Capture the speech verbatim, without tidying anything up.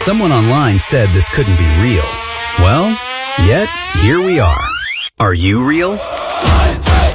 Someone online said this couldn't be real. Well, yet here we are. Are you real? One, two.